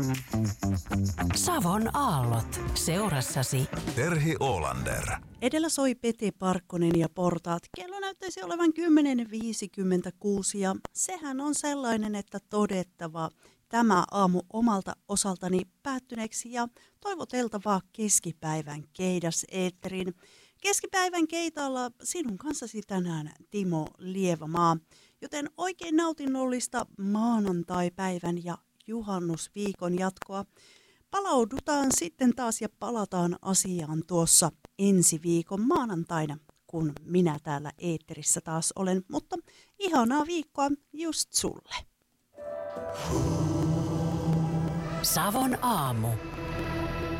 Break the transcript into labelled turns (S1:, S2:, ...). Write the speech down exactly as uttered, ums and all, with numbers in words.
S1: Savon aallot seurassasi.
S2: Terhi Oolander.
S3: Edellä soi Pete Parkkonen ja Portaat. Kello näyttäisi olevan kymmenen viisikymmentäkuusi ja sehän on sellainen, että todettava tämä aamu omalta osaltani päättyneeksi ja toivoteltavaa keskipäivän keidas eetterin. Keskipäivän keitalla sinun kanssasi tänään Timo Lievamaa, joten oikein nautinnollista maanantaipäivän ja juhannusviikon jatkoa. Palaudutaan sitten taas ja palataan asiaan tuossa ensi viikon maanantaina, kun minä täällä eetterissä taas olen, mutta ihanaa viikkoa just sulle.
S1: Savon aamu.